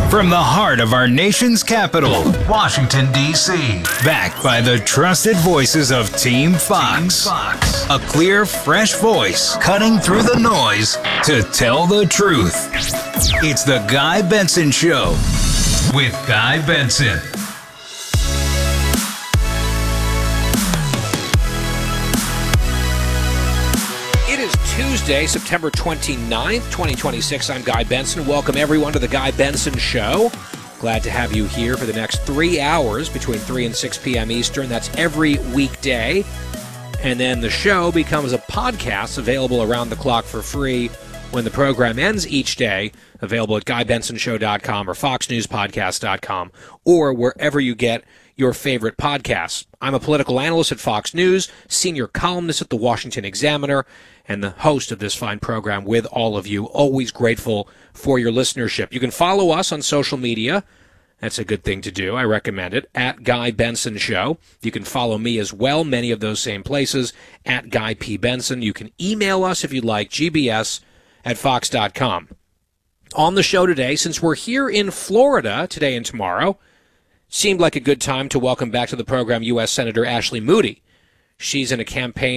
From the heart of our nation's capital, Washington, D.C. Backed by the trusted voices of Team Fox. A clear, fresh voice cutting through the noise to tell the truth. It's the Guy Benson Show with Guy Benson. It is Tuesday, September 29th, 2026. I'm Guy Benson. Welcome everyone to the Guy Benson Show. Glad to have you here for the next 3 hours between 3 and 6 p.m. Eastern. That's every weekday. And then the show becomes a podcast available around the clock for free when the program ends each day, available at GuyBensonShow.com or FoxNewsPodcast.com or wherever you get your favorite podcasts. I'm a political analyst at Fox News, senior columnist at the Washington Examiner, and the host of this fine program with all of you. Always grateful for your listenership. You can follow us on social media. That's a good thing to do. I recommend it. At Guy Benson Show. You can follow me as well, many of those same places, at Guy P. Benson. You can email us if you'd like, gbs@fox.com. On the show today, since we're here in Florida today and tomorrow, seemed like a good time to welcome back to the program U.S. Senator Ashley Moody. She's in a campaign